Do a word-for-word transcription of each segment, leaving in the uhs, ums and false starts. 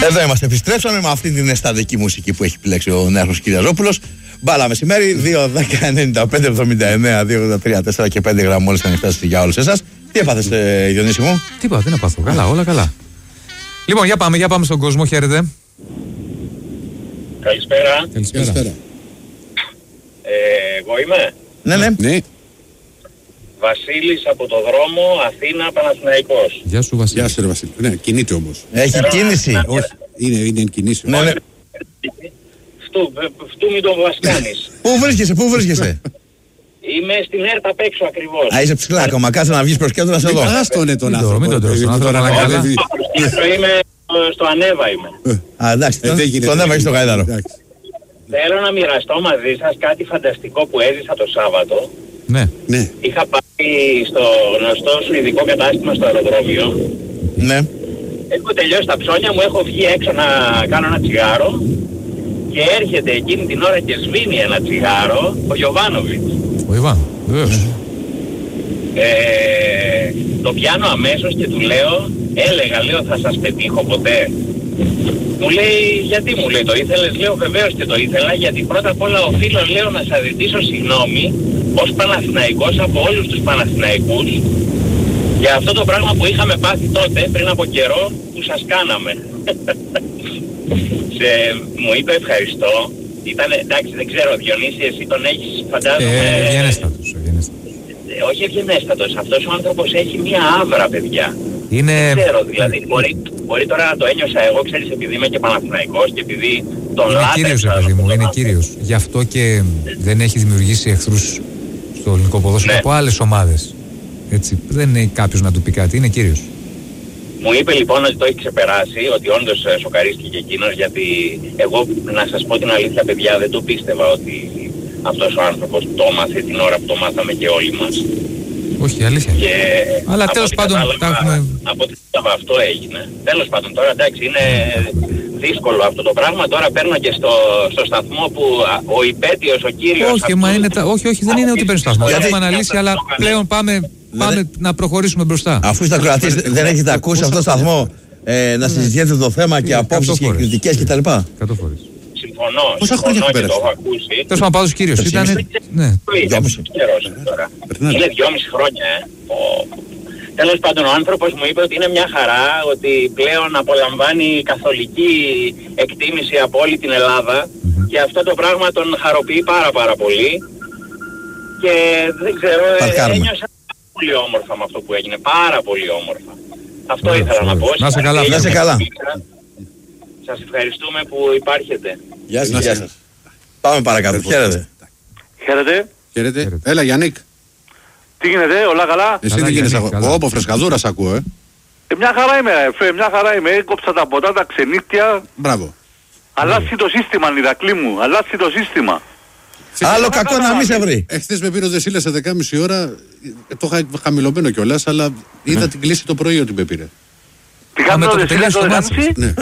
Εδώ είμαστε, επιστρέψαμε με αυτή την αισθαντική μουσική που έχει επιλέξει ο Νέαρχος Κυριαζόπουλος. Μπάλα μεσημέρι, δύο δέκα ενενήντα πέντε εβδομήντα εννέα δύο ογδόντα τρία τέσσερα και πέντε γραμμές μόλις ανοιχτές για όλους εσάς. Τι έπαθες, ε, Διονύση μου? Τίποτα, τι να πάθω. Καλά, όλα καλά. Λοιπόν, για πάμε, για πάμε στον κόσμο. Χαίρετε. Καλησπέρα. Καλησπέρα. Ε, εγώ είμαι. Ναι, ναι. Ναι. Βασίλης από το δρόμο Αθήνα Παναθηναϊκός. Γεια σου, Βασίλη. Γεια σου, ρε Βασίλη. Ναι, κινείται όμως. Έχει κίνηση. Όχι, είναι, είναι εν κινήσει. Ναι, ναι. Φτού, φτού μην τον βασκάνεις. Πού βρίσκεσαι, πού βρίσκεσαι? Είμαι στην ΕΡΤ απ' έξω ακριβώς. Α, είσαι ψηλά ακόμα. Κάτσε να βγεις προς κέντρο να σε δω. Άστονε τον Μην το- άνθρωπο. μην τον τρως τον Μην άνθρωπο, τον αλλά ανακαλεύει. Είμαι στο Ανέβα είμαι. Α, εντάξει, Ε, δεν γίνεται. τον έβαγες στο γαϊδάρο. Εντάξει. Θέλω να μοιραστώ μαζί σας κάτι φανταστικό που έζησα το Σάββατο. Ναι. Ναι. Είχα πάει στο γνωστό σου ειδικό κατάστημα στο αεροδρόμιο. Ναι. Έχω τελειώσει τα ψώνια μου, έχω βγει έξω να κάνω ένα τσιγάρο και έρχεται εκείνη την ώρα και σβήνει ένα τσιγάρο ο Γιωβάνοβιτς. Ο Ιβάν, βεβαίως. Ε, το πιάνω αμέσως και του λέω, έλεγα, λέω, θα σας πετύχω ποτέ. Μου λέει, γιατί μου λέει, το ήθελες? Λέω, βεβαίως και το ήθελα, γιατί πρώτα απ' όλα οφείλω, λέω, να σας ζητήσω συγγνώμη ως Παναθηναϊκός από όλους τους Παναθηναϊκούς για αυτό το πράγμα που είχαμε πάθει τότε, πριν από καιρό, που σας κάναμε. Σε, μου είπε ευχαριστώ. Ήταν, εντάξει, δεν ξέρω, Διονύση, εσύ τον έχεις, φαντάζομαι... Ε, ευγενέστατος, ευγενέστατος. Ε, όχι ευγενέστατος, αυτός ο άνθρωπος έχει μία άβρα, παιδιά. Είναι... Δεν ξέρω, δηλαδή, μπορεί, μπορεί τώρα να το ένιωσα εγώ, ξέρεις, επειδή είμαι και Παναθηναϊκός και επειδή τον Είναι κύριος, ρε λάτρεψα. παιδί μου, τον είναι άνθρωπο. κύριος. Γι' αυτό και δεν έχει δημιουργήσει εχθρούς στο ελληνικό ποδόσφαιρο Ναι. από άλλες ομάδες. Έτσι, δεν είναι κάποιος να του πει κάτι, είναι κύριος. Μου είπε λοιπόν ότι το έχει ξεπεράσει, ότι όντως ε, σοκαρίστηκε και εκείνος, γιατί εγώ, να σας πω την αλήθεια, παιδιά, δεν το πίστευα ότι αυτός ο άνθρωπος το έμαθε την ώρα που το μάθαμε και όλοι μας. Όχι, αλήθεια. Και Αλλά από τέλος ό,τι πάντων, κατάλαβα- τα έχουμε- Από ό,τι κατάλαβα αυτό έγινε. Τέλος πάντων, τώρα εντάξει, είναι δύσκολο αυτό το πράγμα. Τώρα παίρνω και στο, στο σταθμό που α, ο υπέτειος, ο κύριος... Όχι, αυτού- μα είναι τα... όχι, όχι, δεν είναι ότι παίρνει σταθμό. Γιατί- Έχουμε αναλύσει, αλλά πλέον πάμε, πάμε να προχωρήσουμε μπροστά. Αφού είστε ακροατής, δεν έχετε ακούσει αυτό το σταθμό ε, να συζητιέται το θέμα και Ε, απόψεις εκατό και φορές. κριτικές κτλ. Εκατό φορές. Συμφωνώ, Πόσα συμφωνώ χρόνια και έχουν το έχω πέρασει? ακούσει. Τέλος πάντων, πάντως κύριος Το ήταν... ψήμισε. Ναι. Το είναι δυόμιση. καιρός τώρα. Περνάνε. Είναι δυόμιση χρόνια, ε. Πω, πω. Τέλος πάντων, ο άνθρωπος μου είπε ότι είναι μια χαρά, ότι πλέον απολαμβάνει καθολική εκτίμηση από όλη την Ελλάδα και αυτό το πράγμα τον χαροποιεί πάρα πάρα πολύ και δεν ξέρω, ε, Παρκάρουμε. ένιωσα πολύ όμορφα με αυτό που έγινε, πάρα πολύ όμορφα. Αυτό Ωραίος, ήθελα να πω. ωραίος. Να είσαι καλά, να είσαι καλά. Σας ευχαριστούμε που υπάρχετε. Γεια σας, Να γεια σε- σας. Πάμε παρακάτω, χαίρετε. Χαίρετε. Χαίρετε. Χαίρετε. Έλα, Γιάννικ. Τι γίνεται, όλα καλά? Εσύ Καλά, τι γίνεσαι? Γιάννη, καλά. Ω, από φρεσκαδούρα σ' ακούω, ε. Ε, μια χαρά είμαι, φε, μια χαρά είμαι. Έκοψα τα ποτά, τα ξενύχτια. Μπράβο. Αλλάζει το σύστημα, Ηρακλή μου. Αλλάζει το σύστημα. Άλλο κακό να μην σε βρει. Εχθές με πήρε ο Δεσίλας σε δεκάμιση ώρα. ε, Το είχα χαμηλωμένο κιόλας, αλλά είδα την κλίση το πρωί ότι με πήρε. Τι Α, κάνει με ο το που Δεσίλα τελειώσει το το μάτς. δεκάμιση? Ναι.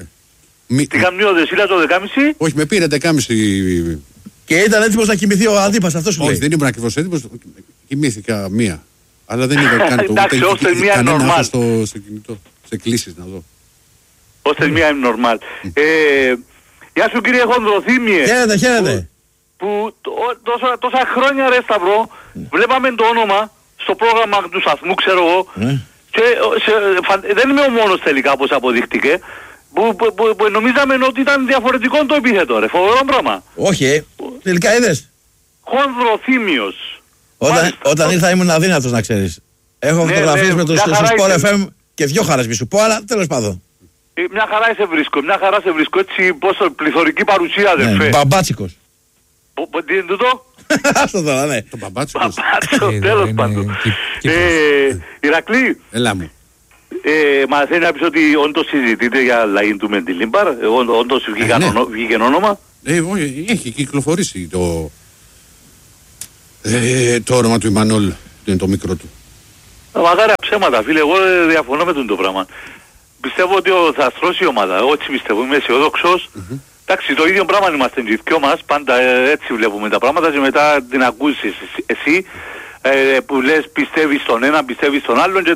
Μη- Τι κάνει ο Δεσίλα το δεκάμιση? Όχι, με πήρε δεκάμιση. Και ήταν έτοιμος να κοιμηθεί ο αντίπας, αυτό σου Όχι, λέει. δεν ήμουν ακριβώς έτοιμος. Κοιμήθηκα μία. Αλλά δεν είδα καν το Εντάξει, ούτε ώστε μία κανένα normal. άκου στο, στο κινητό. Σε κλήσεις να δω. Ώστε μία είναι νορμάλ. Ε, γεια σου κύριε Χονδροθύμιε. Χαίρετε, χαίρετε. Που τό- τόσα, τόσα χρόνια ρε Σταυρό, βλέπαμε το όνομα στο πρόγραμμα του σταθμού, ξέρω εγώ, Ναι. και ε, σε, φαν- δεν είμαι ο μόνος τελικά όπως αποδείχτηκε, που, που, που, που νομίζαμε ότι ήταν διαφορετικό το επίθετο ρε, φοβερό πράγμα. Όχι, ε. Τελικά είδες. Χονδροθύμιος. Όταν, Μάλιστα. όταν ήρθα ήμουν αδύνατος να ξέρεις. Έχω Ναι, φωτογραφίες ναι, με το μια στο χαρά Sport είσαι. εφ εμ και δυο χαρές μη σου πω, αλλά τέλος πάντων. Ε, μια χαρά σε βρίσκω, μια χαρά σε βρίσκω, έτσι πόσο πληθωρική παρουσία αδερφέ. Ναι, μπαμπάτσικος. Πο- πο- Τι είναι τούτο? Αυτό τώρα, ναι. Το μπαμπάτσο. Παπάτσο, Ε, τέλος είναι πάντων. Κύ- Κύπρος. Ε, Ηρακλή, Έλα μου. ε, μα θέλει να πεις ότι όντως συζητείτε για αλλαγή του Μεντιλίμπαρ, ε, ό- όντως βγήκαν ναι. ονο- βγήκε όνομα. Ε, όχι, έχει κυκλοφορήσει το, ε, το όνομα του Ιμανόλ, είναι το μικρό του. Μακάρι ψέματα φίλε, εγώ ε, διαφωνώ με τον το πράγμα. Πιστεύω ότι ο- θα στρώσει η ομάδα, εγώ έτσι πιστεύω, είμαι αισιόδοξος. Mm-hmm. Εντάξει, το ίδιο πράγμα είμαστε οι δυο μας, πάντα ε, έτσι βλέπουμε τα πράγματα και μετά την ακούσεις εσύ, εσύ ε, που λες πιστεύεις στον έναν, πιστεύεις στον άλλον και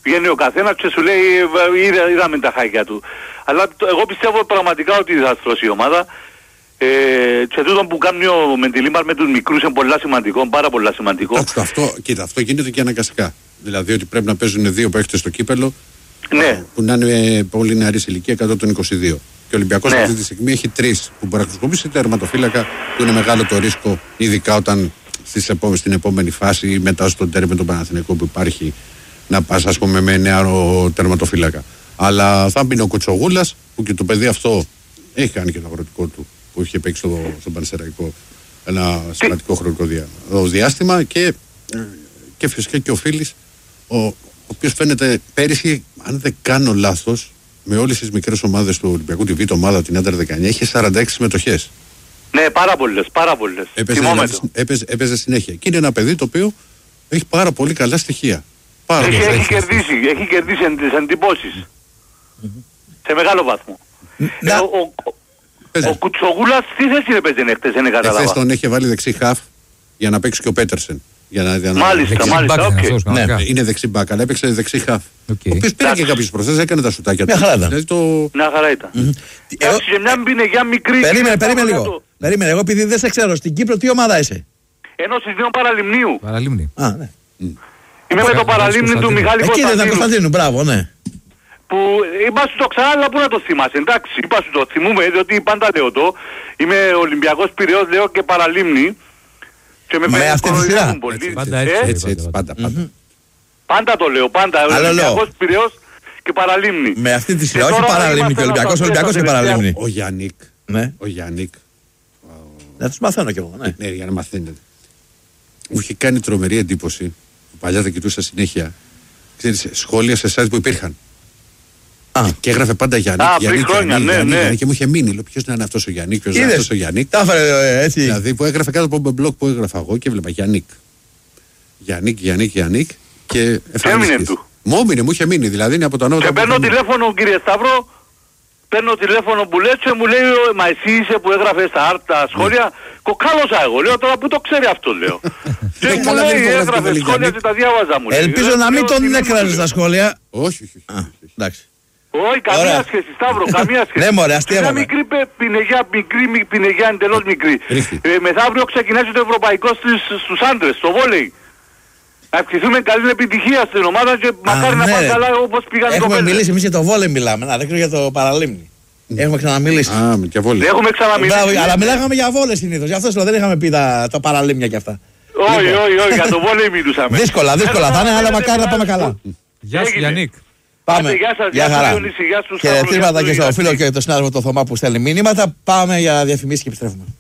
Βγαίνει ο καθένας και σου λέει είδα, είδαμε τα χάκια του. Αλλά το, εγώ πιστεύω πραγματικά ότι θα στρώσει η ομάδα. Ε, και τούτο που κάνει ο Μεντιλίμπαρ με τους μικρούς είναι πολλά σημαντικό, πάρα πολλά σημαντικό. Αυτό, αυτό, κοίτα, αυτό γίνεται και αναγκαστικά. Δηλαδή ότι πρέπει να παίζουν δύο παίχτες στο κύπελο, Ναι. που να είναι πολύ νεαρή ηλικία, κάτω των είκοσι δύο. Και ο Ολυμπιακός Ναι. αυτή τη στιγμή έχει τρεις που μπορεί να χρησιμοποιήσει τερματοφύλακα, που είναι μεγάλο το ρίσκο, ειδικά όταν στις επόμενες, στην επόμενη φάση, μετά στον τέρμι με τον Παναθηναϊκό που υπάρχει, να πας ας πούμε με νεαρό τερματοφύλακα. Αλλά θα μπει ο Κουτσογούλας, που και το παιδί αυτό έχει κάνει και το αγροτικό του, που είχε παίξει στο, στον Πανσεραϊκό ένα σημαντικό χρονικό διά, διάστημα και, και φυσικά και ο Φίλης, ο, ο οποίος φαίνεται πέρυσι, αν δεν κάνω λάθος, με όλες τις μικρές ομάδες του Ολυμπιακού, τη Β' ομάδα, την Άντερ δεκαεννιά, είχε σαράντα έξι συμμετοχές. Ναι, πάρα πολλές, πάρα πολλές. Έπαιζε, δηλαδή, έπαιζε, έπαιζε συνέχεια. Και είναι ένα παιδί το οποίο έχει πάρα πολύ καλά στοιχεία. Πάρα Έχει, πολύ. έχει κερδίσει, έχει κερδίσει εν, τις εντυπώσεις. Mm-hmm. Σε μεγάλο βαθμό. Να... Ε, ο, ο, ο, ο Κουτσογούλας τι θέση έπαιζε χτες, δεν κατάλαβα. Εχθές τον είχε βάλει δεξί χαφ για να παίξει και ο Πέτερσεν. Για να, για να... Μάλιστα, Δεξί μάλιστα, μπακ είναι οκ. αυτός, Ναι. κανονικά. Είναι δεξί μπακ, αλλά έπαιξε δεξί χαφ. Οκ. Ο οποίος πήρε και κάποιες προσθέσεις, έκανε τα σουτάκια Μια του. χαρά ήταν. Δηλαδή το... Μια χαρά ήταν. Εγώ- Εντάξει, σε μια μπινεγιά μικρή. Περίμενε, περίμενε κάτω. λίγο. Περίμενε, εγώ επειδή δεν σε ξέρω, στην Κύπρο τι ομάδα είσαι? Ενώ στις δύο Παραλιμνίου. Παραλίμνη. Α, ναι. Είμαι με το Παραλίμνη του Κωνσταντίνου. Μιχάλη Εκεί δεν ήταν Κωνσταντίνου. Κωνσταντίνου, μπράβο, ναι. Που είπα σου το ξανά, αλλά πού να το θυμάσαι. Εντάξει, είπα σου το θυμούμε, διότι πάντα λέω το. Είμαι Ολυμπιακός Πειραιώς, λέω και Παραλίμνη. Και Με με αυτή τη κοροϊδεύουν σειρά. πολύ. Έτσι, πάντα Ε, έτσι. Έτσι, έτσι, πάντα, πάντα. Πάντα το λέω, πάντα. Αλλά λέω. Ολυμπιακός Πειραιώς και Παραλίμνη. Με αυτή τη Και σειρά, όχι τώρα Παραλίμνη είμαστε και Ολυμπιακός, ένας Ολυμπιακός και τελευταία- Παραλίμνη. Ο Γιάννικ, Ναι, ο Γιάννικ, να τους μαθαίνω κι εγώ, ναι. ναι, για να μαθαίνετε. Μου είχε κάνει τρομερή εντύπωση. Παλιά τα κοιτούσα συνέχεια. Ξέρεις, σχόλια σε sites που υπήρχαν. Α, Και έγραφε πάντα Γιάννικ, Α, πριν Γιάννικ, χρόνια, Γιάννικ, ναι, Γιάννικ, ναι. Γιάννικ, και μου είχε μείνει. Λέω, ποιος να είναι αυτός ο Γιάννικ, ποιος να είναι είδες, αυτός ο Γιάννικ. τα έφερε ε, έτσι. Δηλαδή που έγραφε κάτω από μπλοκ που έγραφα εγώ και έβλεπα Γιάννικ. Γιάννικ, Γιάννικ, Γιάννικ και εμφανίστηκε. του. Μου έμεινε, μου είχε μείνει. Δηλαδή είναι από το ανώτερο. Και παίρνω τηλέφωνο, κύριε Σταύρο, παίρνω τηλέφωνο που λες και μου λέει, μα εσύ είσαι που έγραφε στα άρτα σχόλια. Κοκάλωσα εγώ, λέω τώρα που το ξέρει αυτό, λέω. Και Ε, μου καλά, δεν λέει, το γράφει έγραφε πολύ σχόλια Γιάννη. και τα διάβαζα μου. λέει. Ελπίζω Λέω, να μην λέω, τον τι μου έκραζε λέει. στα σχόλια. Όχι, όχι. Α, εντάξει. Όχι, καμία Ωραία. σχέση, Σταύρο, καμία σχέση. Ναι, μωρέ, αστείευαμε. Μια μικρή πε- πινεγιά, μικρή μη- πινεγιά, εντελώς μικρή. Ρίχτη. Ε, μεθαύριο ξεκινάει το ευρωπαϊκό στους, στους άντρες, στο βόλεϊ. Να ευχηθούμε καλή επιτυχία στην ομάδα και μακάρι να ναι, πάνε ρε. καλά όπως πήγαν οι Έχουμε κοπέλες. μιλήσει, εμείς για το βόλεϊ μιλάμε. Να, δεν ξέρω για το Παραλίμνη. Έχουμε ξαναμιλήσει. Α, με και βόλιο. Δεν έχουμε ξαναμιλήσει. Μπράβο, αλλά μιλάγαμε για βόλεϊ συνήθως. Γι' αυτό σου λέω, δεν είχαμε πει τα, τα Παραλίμνια κι αυτά. Όχι, όχι, όχι, για το βόλεϊ μιλούσαμε. Δύσκολα, δύσκολα θα είναι, αλλά μακάρι να πάμε καλά. Γεια σου, Έγινε. Γιάννικ. Πάμε. Γεια σας, Γεια γεια χαρά. σου, Διονύση, γεια σου, Σταύρο, Χαιρετίσματα γεια και σου, στο γεια φίλο σου. και τον συνάδελφο το Θωμά που στέλνει μήνυματα. Πάμε για διαφημίσεις και επιστρέφουμε.